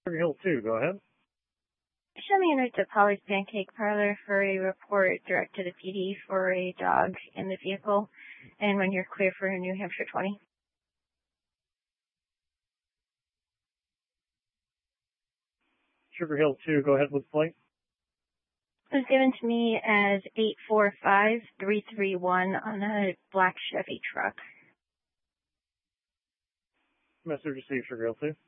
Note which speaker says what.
Speaker 1: Sugar Hill 2, go ahead.
Speaker 2: Show me in right to Polly's Pancake Parlor for a report direct to the PD for a dog in the vehicle, and when you're clear for New Hampshire 20.
Speaker 1: Sugar Hill 2, go ahead with flight.
Speaker 2: It was given to me as 845331 on a black Chevy truck.
Speaker 1: Message received, Sugar Hill 2.